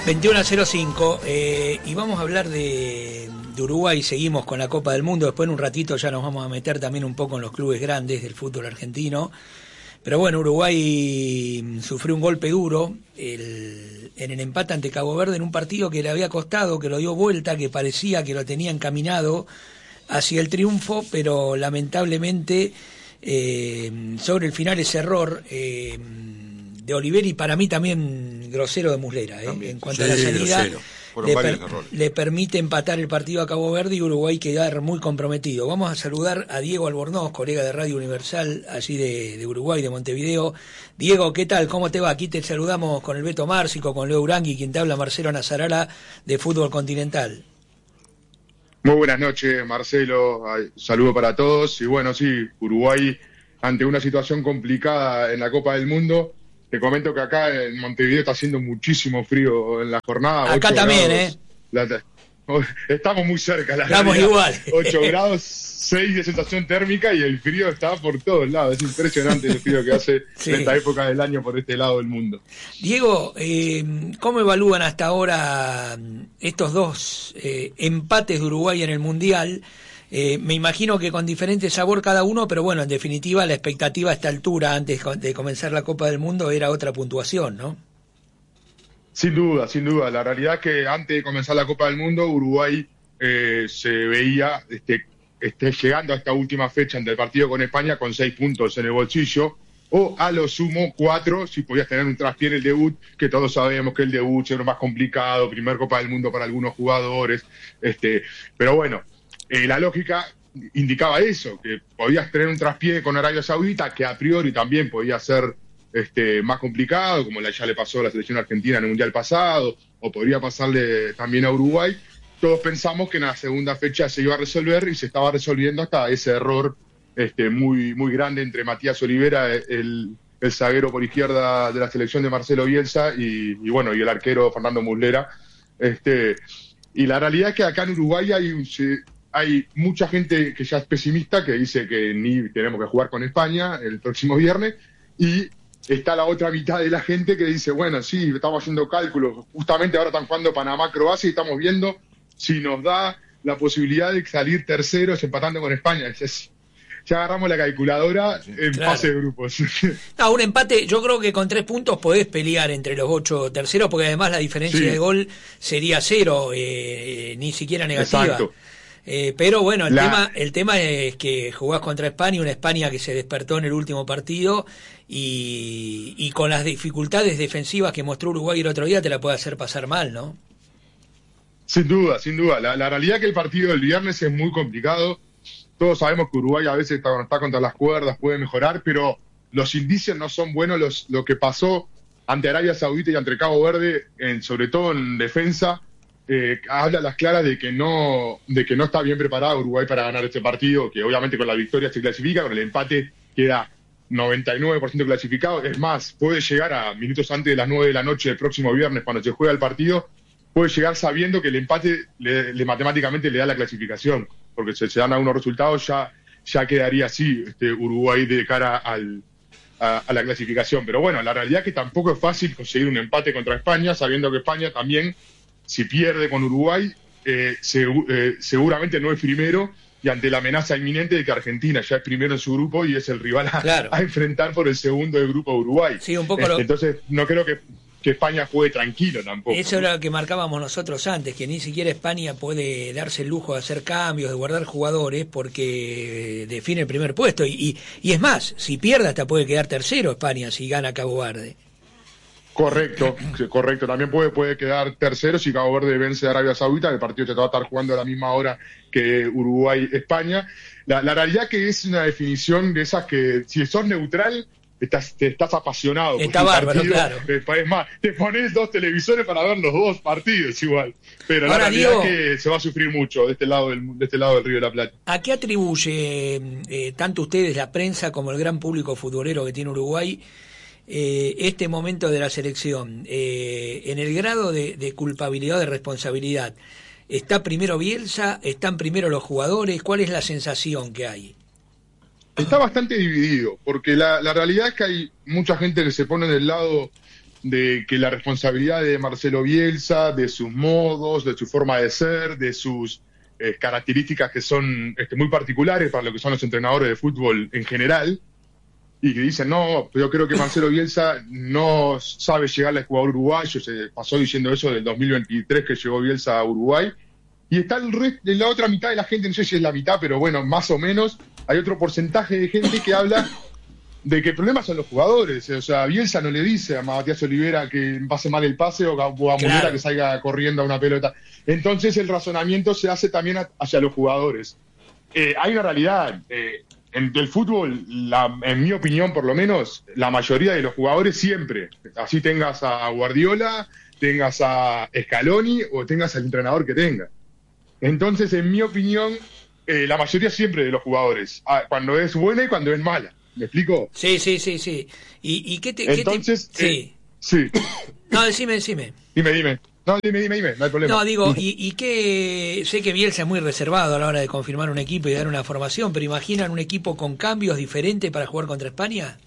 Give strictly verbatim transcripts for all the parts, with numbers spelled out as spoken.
veintiuno a cero cinco, eh, y vamos a hablar de, de Uruguay. Seguimos con la Copa del Mundo. Después en un ratito ya nos vamos a meter también un poco en los clubes grandes del fútbol argentino. Pero bueno, Uruguay sufrió un golpe duro el, en el empate ante Cabo Verde en un partido que le había costado, que lo dio vuelta, que parecía que lo tenía encaminado hacia el triunfo, pero lamentablemente eh, sobre el final ese error eh, de Oliveri, para mí también grosero de Muslera, eh, en cuanto sí, a la salida, le, per, le permite empatar el partido a Cabo Verde y Uruguay quedar muy comprometido. Vamos a saludar a Diego Albornoz, colega de Radio Universal, allí de, de Uruguay, de Montevideo. Diego, ¿qué tal? ¿Cómo te va? Aquí te saludamos con el Beto Márcico, con Leo Urangui, quien te habla, Marcelo Nazarala, de Fútbol Continental. Muy buenas noches, Marcelo. Saludo para todos. Y bueno, sí, Uruguay ante una situación complicada en la Copa del Mundo. Te comento que acá en Montevideo está haciendo muchísimo frío en la jornada. Acá también, grados, ¿eh? La, estamos muy cerca. La Estamos realidad. igual. ocho grados, seis de sensación térmica y el frío está por todos lados. Es impresionante el frío que hace sí. en esta época del año por este lado del mundo. Diego, eh, ¿cómo evalúan hasta ahora estos dos eh, empates de Uruguay en el Mundial? Eh, me imagino que con diferente sabor cada uno, pero bueno, en definitiva la expectativa a esta altura, antes de comenzar la Copa del Mundo, era otra puntuación, ¿no? Sin duda, sin duda. La realidad es que antes de comenzar la Copa del Mundo, Uruguay eh, se veía este, este, llegando a esta última fecha ante el partido con España con seis puntos en el bolsillo, o a lo sumo cuatro, si podías tener un traspié en el debut, que todos sabemos que el debut era más complicado, primer Copa del Mundo para algunos jugadores, este, pero bueno, Eh, la lógica indicaba eso, que podías tener un traspié con Arabia Saudita, que a priori también podía ser este, más complicado, como ya le pasó a la selección argentina en el Mundial pasado, o podría pasarle también a Uruguay. Todos pensamos que en la segunda fecha se iba a resolver y se estaba resolviendo hasta ese error este, muy, muy grande entre Matías Olivera, el, el zaguero por izquierda de la selección de Marcelo Bielsa, y, y bueno, y el arquero Fernando Muslera. Este, y la realidad es que acá en Uruguay hay un... Se, Hay mucha gente que ya es pesimista, que dice que ni tenemos que jugar con España el próximo viernes, y está la otra mitad de la gente que dice, bueno, sí, estamos haciendo cálculos, justamente ahora están jugando Panamá-Croacia y estamos viendo si nos da la posibilidad de salir terceros empatando con España. Es, es, ya agarramos la calculadora en claro. fase de grupos. No, un empate, yo creo que con tres puntos podés pelear entre los ocho terceros, porque además la diferencia sí. de gol sería cero, eh, ni siquiera negativa. Exacto. Eh, pero bueno, el la... tema el tema es que jugás contra España, una España que se despertó en el último partido y, y con las dificultades defensivas que mostró Uruguay el otro día te la puede hacer pasar mal, ¿no? Sin duda, sin duda. La, la realidad es que el partido del viernes es muy complicado. Todos sabemos que Uruguay a veces está, está contra las cuerdas, puede mejorar, pero los indicios no son buenos. Los, lo que pasó ante Arabia Saudita y ante Cabo Verde, en, sobre todo en defensa, Eh, habla a las claras de que no de que no está bien preparado Uruguay para ganar este partido, que obviamente con la victoria se clasifica, con el empate queda noventa y nueve por ciento clasificado, es más, puede llegar a minutos antes de las nueve de la noche del próximo viernes cuando se juega el partido, puede llegar sabiendo que el empate le, le matemáticamente le da la clasificación, porque si se dan algunos resultados ya, ya quedaría así este, Uruguay de cara al, a, a la clasificación, pero bueno, la realidad es que tampoco es fácil conseguir un empate contra España, sabiendo que España también, si pierde con Uruguay, eh, segu- eh, seguramente no es primero, y ante la amenaza inminente de que Argentina ya es primero en su grupo y es el rival a, claro. a enfrentar por el segundo del grupo Uruguay. Sí, un poco eh, lo... Entonces, no creo que, que España juegue tranquilo tampoco. Eso era lo que marcábamos nosotros antes, que ni siquiera España puede darse el lujo de hacer cambios, de guardar jugadores, porque define el primer puesto. Y, y, y es más, si pierde hasta puede quedar tercero España si gana Cabo Verde. Correcto, correcto. También puede, puede quedar tercero si Cabo Verde vence a Arabia Saudita. El partido se va a estar jugando a la misma hora que Uruguay-España. La, la realidad que es una definición de esas que, si sos neutral, estás, te estás apasionado. Está bárbaro, partido, claro. Es más, te pones dos televisores para ver los dos partidos igual. Pero ahora, la realidad Diego, es que se va a sufrir mucho de este lado del, de este lado del Río de la Plata. ¿A qué atribuye eh, tanto ustedes, la prensa, como el gran público futbolero que tiene Uruguay, Eh, este momento de la selección, eh, en el grado de, de culpabilidad, de responsabilidad? ¿Está primero Bielsa? ¿Están primero los jugadores? ¿Cuál es la sensación que hay? Está bastante dividido, porque la, la realidad es que hay mucha gente que se pone del lado de que la responsabilidad de Marcelo Bielsa, de sus modos, de su forma de ser, de sus eh, características que son este, muy particulares para lo que son los entrenadores de fútbol en general, y que dicen, no, yo creo que Marcelo Bielsa no sabe llegarle al jugador uruguayo, se pasó diciendo eso del dos mil veintitrés que llegó Bielsa a Uruguay, y está el resto, de la otra mitad de la gente, no sé si es la mitad, pero bueno, más o menos, hay otro porcentaje de gente que habla de que el problema son los jugadores. O sea, Bielsa no le dice a Matías Olivera que pase mal el pase o a, o a Munera que salga corriendo a una pelota. Entonces el razonamiento se hace también a, hacia los jugadores. Eh, hay una realidad. Eh, en el fútbol, la, en mi opinión por lo menos, la mayoría de los jugadores siempre, así tengas a Guardiola, tengas a Scaloni o tengas al entrenador que tenga. Entonces, en mi opinión, eh, la mayoría siempre de los jugadores, cuando es buena y cuando es mala. ¿Me explico? Sí, sí, sí, sí. ¿Y, y qué te...? Entonces, qué te... Eh, sí. No, decime, decime. Dime, dime. No, dime, dime, dime, no hay problema. No, digo, y, y que sé que Bielsa es muy reservado a la hora de confirmar un equipo y dar una formación, pero ¿imaginan un equipo con cambios diferentes para jugar contra España?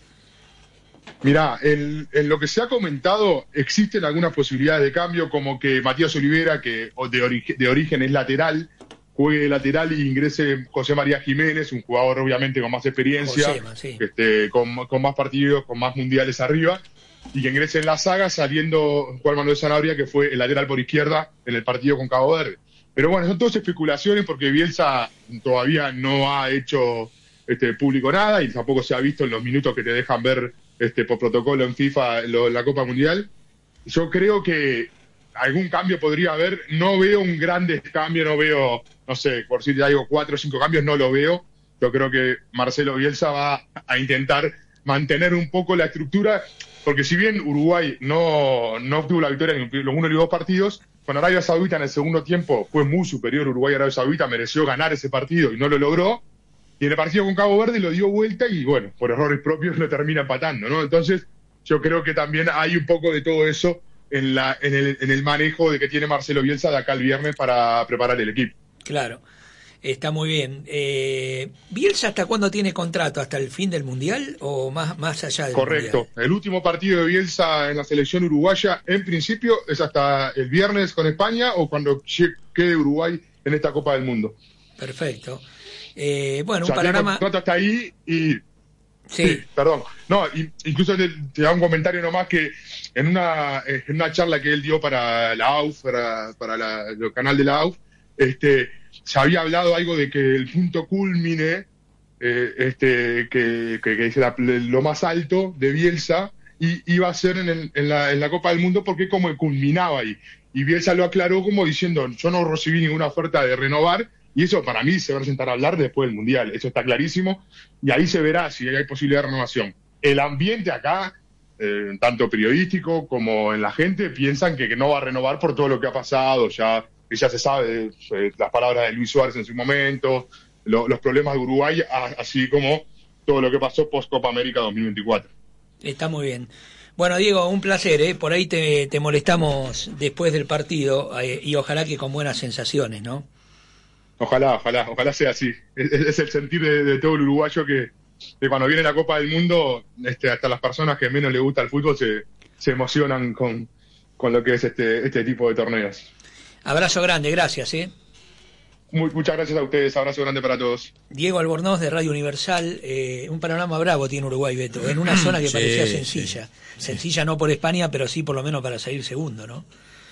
Mirá, en, en lo que se ha comentado, existen algunas posibilidades de cambio, como que Matías Olivera, que de, ori de origen es lateral, juegue de lateral y ingrese José María Jiménez, un jugador obviamente con más experiencia, Josema, sí. este, con, con más partidos, con más mundiales arriba, y que ingrese en la saga saliendo Juan Manuel Sanabria, que fue el lateral por izquierda en el partido con Cabo Verde. Pero bueno, son todas especulaciones porque Bielsa todavía no ha hecho este, público nada y tampoco se ha visto en los minutos que te dejan ver este, por protocolo en FIFA lo, la Copa Mundial. Yo creo que algún cambio podría haber. No veo un grande cambio, no veo, no sé, por si te digo cuatro o cinco cambios, no lo veo. Yo creo que Marcelo Bielsa va a intentar mantener un poco la estructura, porque si bien Uruguay no, no obtuvo la victoria en los uno y los dos partidos, con Arabia Saudita en el segundo tiempo fue muy superior Uruguay a Arabia Saudita, mereció ganar ese partido y no lo logró, y en el partido con Cabo Verde lo dio vuelta y bueno, por errores propios lo termina empatando, ¿no? Entonces yo creo que también hay un poco de todo eso en, la, en, el, en el manejo de que tiene Marcelo Bielsa de acá el viernes para preparar el equipo. Claro. Está muy bien. Eh, ¿Bielsa hasta cuándo tiene contrato? ¿Hasta el fin del Mundial o más, más allá del Correcto. Mundial? El último partido de Bielsa en la selección uruguaya, en principio, es hasta el viernes con España o cuando quede Uruguay en esta Copa del Mundo. Perfecto. Eh, bueno, o sea, un panorama... Contrato hasta ahí y... Sí. sí, perdón. No, y, incluso te, te da un comentario nomás que en una, en una charla que él dio para la A U F, para, para la, el canal de la A U F, este... se había hablado algo de que el punto culmine, eh, este, que, que, que es la, lo más alto de Bielsa, y iba a ser en, el, en, la, en la Copa del Mundo porque como culminaba ahí. Y Bielsa lo aclaró como diciendo, yo no recibí ninguna oferta de renovar, y eso para mí se va a sentar a hablar después del Mundial, eso está clarísimo, y ahí se verá si hay posibilidad de renovación. El ambiente acá, eh, tanto periodístico como en la gente, piensan que, que no va a renovar por todo lo que ha pasado, ya... que ya se sabe, eh, las palabras de Luis Suárez en su momento, lo, los problemas de Uruguay, a, así como todo lo que pasó post Copa América dos mil veinticuatro. Está muy bien. Bueno, Diego, un placer, ¿eh? Por ahí te, te molestamos después del partido eh, y ojalá que con buenas sensaciones, ¿no? Ojalá, ojalá, ojalá sea así. Es, es el sentir de, de todo el uruguayo que, que cuando viene la Copa del Mundo, este, hasta las personas que menos les gusta el fútbol se, se emocionan con, con lo que es este, este tipo de torneos. Abrazo grande, gracias, ¿eh? Muy, muchas gracias a ustedes, abrazo grande para todos. Diego Albornoz de Radio Universal, eh, un panorama bravo tiene Uruguay, Beto, en una zona que sí, parecía sencilla. Sí, sí. Sencilla no por España, pero sí por lo menos para salir segundo, ¿no?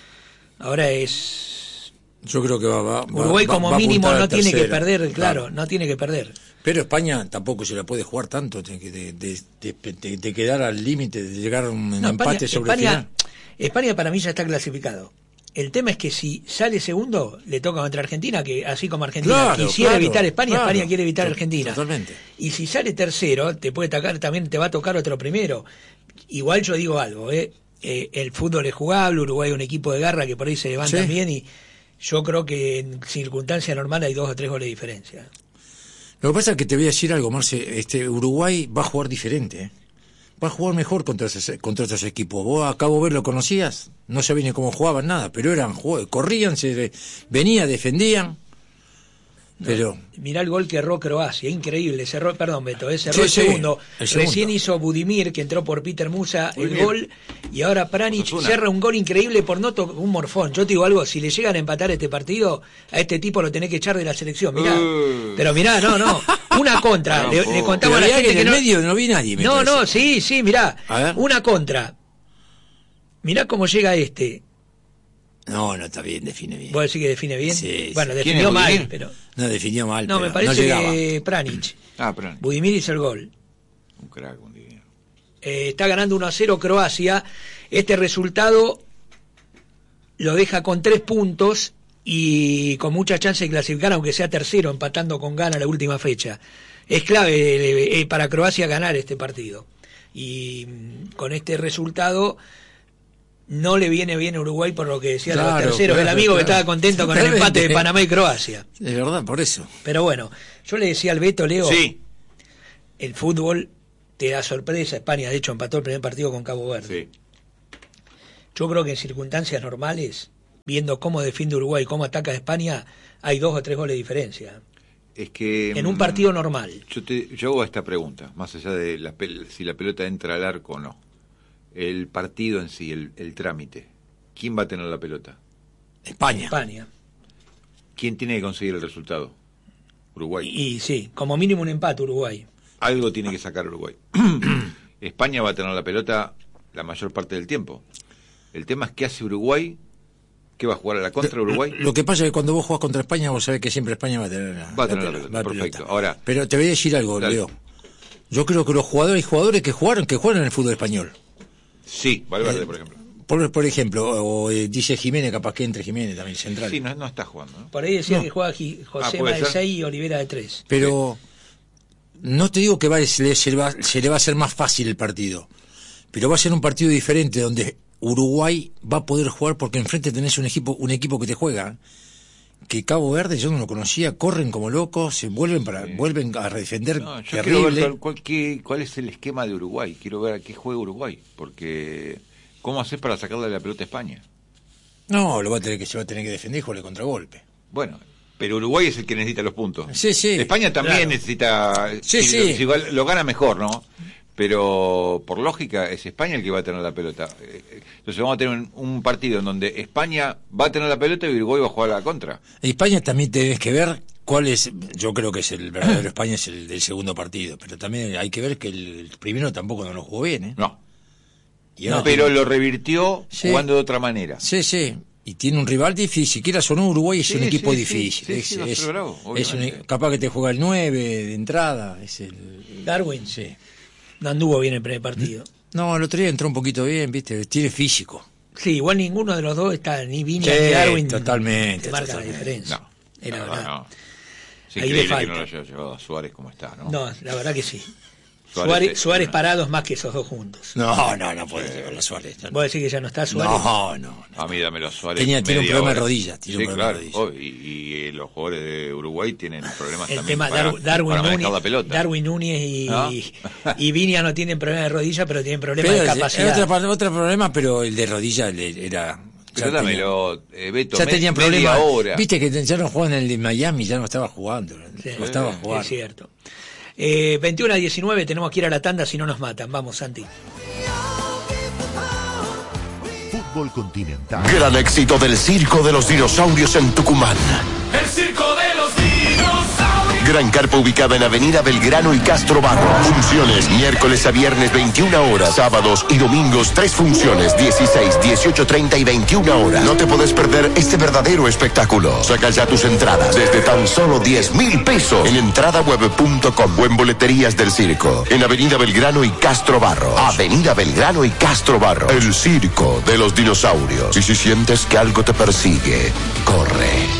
Ahora es... Yo creo que va, va Uruguay va, como va mínimo no tiene tercera, que perder, claro, claro, no tiene que perder. Pero España tampoco se la puede jugar tanto, de, de, de, de, de quedar al límite, de llegar a un no, empate España, sobre España, el final. España para mí ya está clasificado. El tema es que si sale segundo, le toca contra Argentina, que así como Argentina claro, quisiera claro, evitar España, claro, España quiere evitar Argentina. Totalmente. Y si sale tercero, te puede tocar, también te va a tocar otro primero. Igual yo digo algo, ¿eh? Eh, el fútbol es jugable, Uruguay es un equipo de garra que por ahí se levanta sí. bien y yo creo que en circunstancia normal hay dos o tres goles de diferencia. Lo que pasa es que te voy a decir algo, Marce, este Uruguay va a jugar diferente, ¿eh? Va a jugar mejor contra esos, contra esos equipos. Vos a Cabo Verde lo conocías, no sabías ni cómo jugaban nada, pero eran corrían, se venían, defendían Pero mirá el gol que erró Croacia, increíble, cerró, perdón Beto, eh, cerró sí, el, sí, segundo. el segundo, recién hizo Budimir, que entró por Peter Musa, el Budimir. gol, y ahora Pjanic Osasuna. cierra un gol increíble por no tocar un morfón. Yo te digo algo, si le llegan a empatar este partido, a este tipo lo tenés que echar de la selección, mirá, Uh. pero mirá, no, no, una contra, No, le, po. le contamos a la había gente en que el no... medio no vi nadie. me No, parece. no, sí, sí, mirá, A ver. una contra, mirá cómo llega este. No, no está bien, define bien. ¿Vos decís que define bien? Sí, bueno, sí. ¿Quién definió es mal, Budimir? pero... No, definió mal. No, pero me parece no llegaba. que Pjanic. Ah, pero Budimir hizo el gol. un crack, un divino. Eh, está ganando uno a cero Croacia. Este resultado lo deja con tres puntos y con mucha chance de clasificar, aunque sea tercero, empatando con Ghana la última fecha. Es clave eh, eh, para Croacia ganar este partido. Y mm, con este resultado no le viene bien a Uruguay, por lo que decía Claro, los terceros. claro, el amigo que claro. estaba contento con el Totalmente. empate de Panamá y Croacia. Es verdad, por eso. Pero bueno, yo le decía al Beto, Leo, Sí, el fútbol te da sorpresa. España, de hecho, empató el primer partido con Cabo Verde. sí. Yo creo que en circunstancias normales, viendo cómo defiende Uruguay, cómo ataca a España, hay dos o tres goles de diferencia. Es que... En un mm, partido normal. Yo, te, yo hago esta pregunta, más allá de la pel- si la pelota entra al arco o no. El partido en sí, el, el trámite. ¿Quién va a tener la pelota? España. España. ¿Quién tiene que conseguir el resultado? Uruguay. Y, y sí, como mínimo un empate Uruguay. Algo tiene que sacar Uruguay. España va a tener la pelota la mayor parte del tiempo. El tema es qué hace Uruguay. ¿Qué va a jugar a la contra Uruguay? Lo que pasa es que cuando vos jugás contra España, vos sabés que siempre España va a tener la, Va a tener la pelo- pelota, la perfecto. pelota. Ahora- Pero te voy a decir algo, Dale. Leo. Yo creo que los jugadores, hay jugadores que jugaron, que juegan en el fútbol español. Sí, Valverde, Eh, por ejemplo. Por, por ejemplo, o eh, dice Jiménez, capaz que entre Jiménez también, central. Sí, no, no está jugando, ¿no? Por ahí decía No. que juega Gi- Ah, José puede de ser. seis y Olivera de tres. Pero no te digo que va, se, le, se le va, se le va a hacer más fácil el partido, pero va a ser un partido diferente donde Uruguay va a poder jugar porque enfrente tenés un equipo un equipo que te juega, que Cabo Verde yo no lo conocía, corren como locos, se vuelven para Sí. vuelven a defender No, yo quiero ver terrible. cuál, cuál- qué- cuál es el esquema de Uruguay. Quiero ver a qué juega Uruguay. Porque, ¿cómo haces para sacarle la pelota a España? No, lo va a tener que se va a tener que defender y jugarle contragolpe. Bueno, pero Uruguay es el que necesita los puntos. Sí, sí. España también Claro. necesita... Sí, si, sí. si igual lo gana mejor, ¿no? Pero por lógica es España el que va a tener la pelota. Eh, Entonces vamos a tener un, un partido en donde España va a tener la pelota y Uruguay va a jugar a la contra. España también tenés que ver cuál es, yo creo que es el verdadero España es el del segundo partido, pero también hay que ver que el, el primero tampoco no lo jugó bien, ¿eh? No. Y ahora Pero tiene- lo revirtió Sí. jugando de otra manera. Sí, sí. Y tiene un rival difícil. Quieras o no, Uruguay es Sí, un equipo sí, sí, difícil. sí, es, sí, va a ser es- bravo, es un- obviamente. capaz que te juega el nueve de entrada. Es el, Darwin sí. no anduvo bien el primer partido. No, el otro día entró un poquito bien, ¿viste? Tiene físico. Sí, igual ninguno de los dos está, ni Vini Sí, ni Darwin. totalmente, te marca totalmente. la diferencia. No. Era la verdad. verdad, no. Es Ahí le increíble que falta. no lo haya llevado a Suárez como está, ¿no? No, la verdad que sí. Suárez Suárez, es- Suárez no. parado es más que esos dos juntos. No, no, no puede llevar la Suárez. No, ¿Vos decís que ya no está Suárez? no, no. no. A mí dámelo Suárez. Tenía- tiene un media problema de hora. rodilla, tiene un Sí, problema de claro. rodilla. Oh, y, y, eh, los jugadores de Uruguay tienen problemas El también tema, para, Dar- Darwin, para manejar Núñez, la pelota. Darwin Núñez y, ¿No? y Viña no tienen problema de rodilla, pero tienen problemas Pero de es- capacidad. es otro, otro problema, pero el de rodilla le- era... Pero ya dámelo, eh, Beto, Ya me- tenían media problemas. hora. Viste que ya no jugaba en el de Miami, ya no estaba jugando. Sí, no estaba es jugando. cierto. Eh, veintiuno a diecinueve, tenemos que ir a la tanda si no nos matan. Vamos, Santi. Fútbol continental. Gran éxito del Circo de los Dinosaurios en Tucumán. El circo de los dinosaurios. Gran carpa ubicada en Avenida Belgrano y Castro Barros. Funciones miércoles a viernes veintiuna horas, sábados y domingos tres funciones dieciséis, dieciocho treinta y veintiuna horas. No te podés perder este verdadero espectáculo. Saca ya tus entradas desde tan solo diez mil pesos en entradaweb punto com o en boleterías del circo. En Avenida Belgrano y Castro Barros. Avenida Belgrano y Castro Barros. El circo de los dinosaurios. Y si sientes que algo te persigue, corre.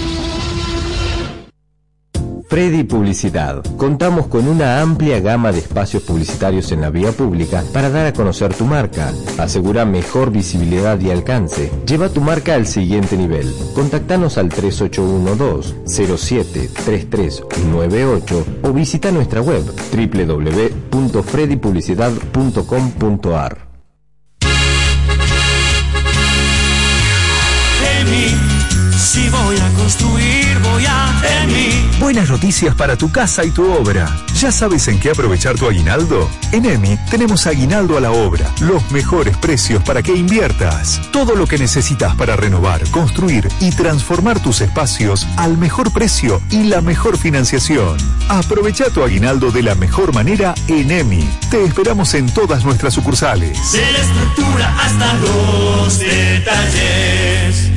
Freddy Publicidad. Contamos con una amplia gama de espacios publicitarios en la vía pública para dar a conocer tu marca. Asegura mejor visibilidad y alcance. Lleva tu marca al siguiente nivel. Contactanos al tres ocho uno dos, cero siete, tres tres nueve ocho o visita nuestra web doble u doble u doble u punto freddy publicidad punto com punto a r. En mí, si voy a construir, voy a en mí. Buenas noticias para tu casa y tu obra. ¿Ya sabes en qué aprovechar tu aguinaldo? En EMI tenemos aguinaldo a la obra, los mejores precios para que inviertas. Todo lo que necesitas para renovar, construir y transformar tus espacios al mejor precio y la mejor financiación. Aprovecha tu aguinaldo de la mejor manera en EMI. Te esperamos en todas nuestras sucursales. De la estructura hasta los detalles.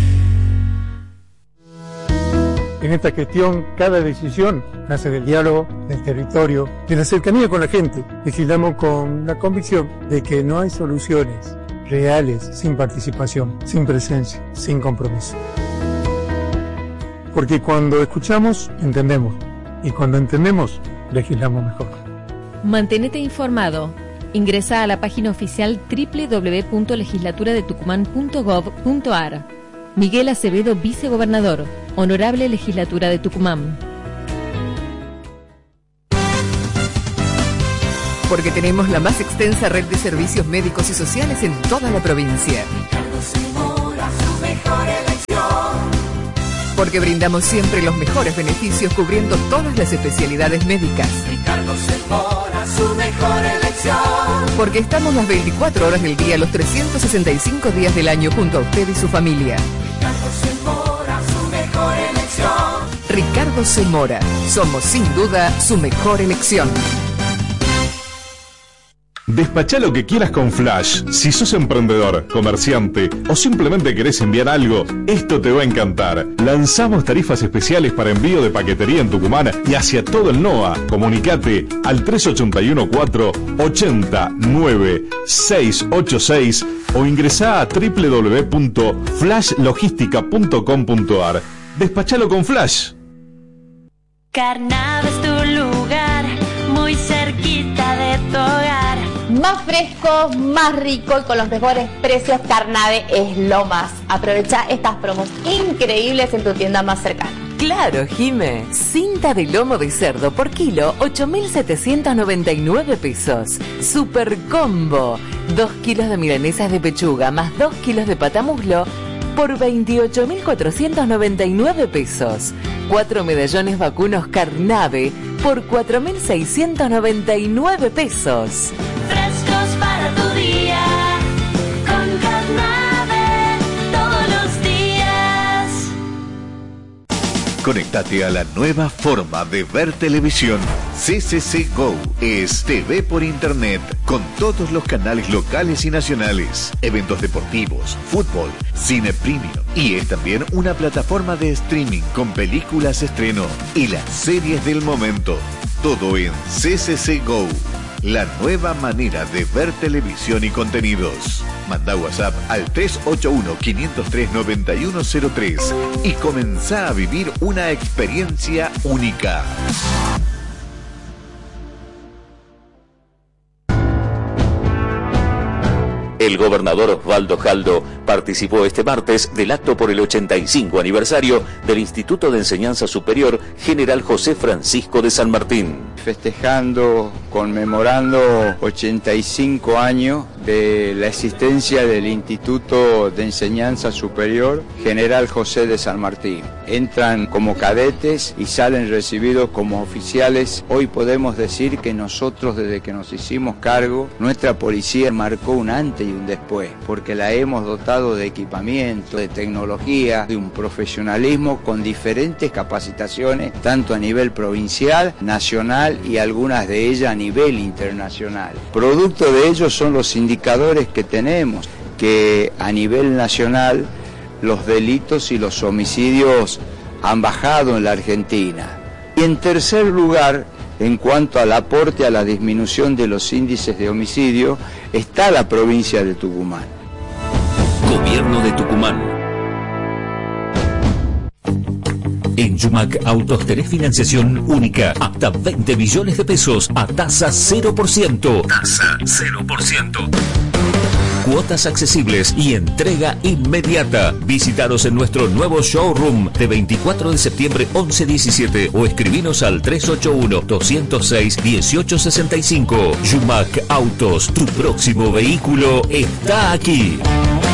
En esta gestión, cada decisión nace del diálogo, del territorio, de la cercanía con la gente. Legislamos con la convicción de que no hay soluciones reales sin participación, sin presencia, sin compromiso. Porque cuando escuchamos, entendemos. Y cuando entendemos, legislamos mejor. Mantenete informado. Ingresa a la página oficial doble u doble u doble u punto legislatura de tucumán punto gov punto ar. Miguel Acevedo, vicegobernador. Honorable Legislatura de Tucumán. Porque tenemos la más extensa red de servicios médicos y sociales en toda la provincia. Ricardo Zamora, su mejor elección. Porque brindamos siempre los mejores beneficios cubriendo todas las especialidades médicas. Ricardo Zamora, su mejor elección. Porque estamos las veinticuatro horas del día, los trescientos sesenta y cinco días del año junto a usted y su familia. Ricardo Zamora, su mejor elección. Ricardo Zamora, somos sin duda su mejor elección. Despachá lo que quieras con Flash. Si sos emprendedor, comerciante o simplemente querés enviar algo, esto te va a encantar. Lanzamos tarifas especiales para envío de paquetería en Tucumán y hacia todo el NOA. Comunicate al tres ocho uno cuatro, ocho nueve, seis ocho seis o ingresá a doble u doble u doble u punto flash logística punto com punto ar. Despachalo con Flash. Carnave es tu lugar, muy cerquita de tu hogar. Más fresco, más rico y con los mejores precios. Carnave es lo más. Aprovecha estas promos increíbles en tu tienda más cercana. Claro, Jime. Cinta de lomo de cerdo por kilo, ocho mil setecientos noventa y nueve pesos. Super combo. dos kilos de milanesas de pechuga más dos kilos de patamuslo por veintiocho mil cuatrocientos noventa y nueve pesos. Cuatro medallones vacunos Carnave por cuatro mil seiscientos noventa y nueve pesos. Frescos para tu día, con Carnave todos los días. Conéctate a la nueva forma de ver televisión. C C C Go es T V por internet con todos los canales locales y nacionales, eventos deportivos, fútbol, cine premium y es también una plataforma de streaming con películas estreno y las series del momento. Todo en C C C Go, la nueva manera de ver televisión y contenidos. Manda WhatsApp al tres ocho uno, cinco cero tres, nueve uno cero tres y comenzá a vivir una experiencia única. El gobernador Osvaldo Jaldo participó este martes del acto por el ochenta y cinco aniversario del Instituto de Enseñanza Superior General José Francisco de San Martín. Festejando, conmemorando ochenta y cinco años de la existencia del Instituto de Enseñanza Superior General José de San Martín. Entran como cadetes y salen recibidos como oficiales. Hoy podemos decir que nosotros, desde que nos hicimos cargo, nuestra policía marcó un antes y un después, porque la hemos dotado de equipamiento, de tecnología, de un profesionalismo con diferentes capacitaciones, tanto a nivel provincial, nacional y algunas de ellas a nivel internacional. Producto de ello son los indicadores que tenemos, que a nivel nacional los delitos y los homicidios han bajado en la Argentina. Y en tercer lugar, en cuanto al aporte a la disminución de los índices de homicidio, está la provincia de Tucumán. Gobierno de Tucumán. En Yumac Autos tenés financiación única hasta veinte millones de pesos a tasa cero por ciento. Tasa cero por ciento. Cuotas accesibles y entrega inmediata. Visítanos en nuestro nuevo showroom de veinticuatro de septiembre once diecisiete o escribinos al tres ocho uno, dos cero seis, uno ocho seis cinco. Yumac Autos, tu próximo vehículo está aquí.